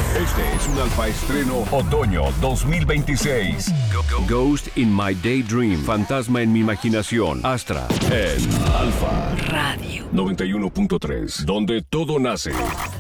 Este es un alfa estreno otoño 2026. Ghost in My Daydream. Fantasma en mi imaginación. Astra en Alfa Radio 91.3. Donde todo nace.